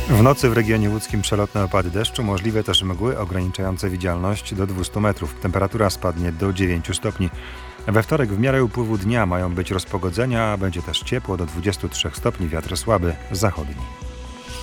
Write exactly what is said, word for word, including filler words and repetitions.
W nocy w regionie łódzkim przelotne opady deszczu, możliwe też mgły ograniczające widzialność do dwieście metrów. Temperatura spadnie do dziewięciu stopni. We wtorek w miarę upływu dnia mają być rozpogodzenia, a będzie też ciepło do dwudziestu trzech stopni, wiatr słaby, zachodni.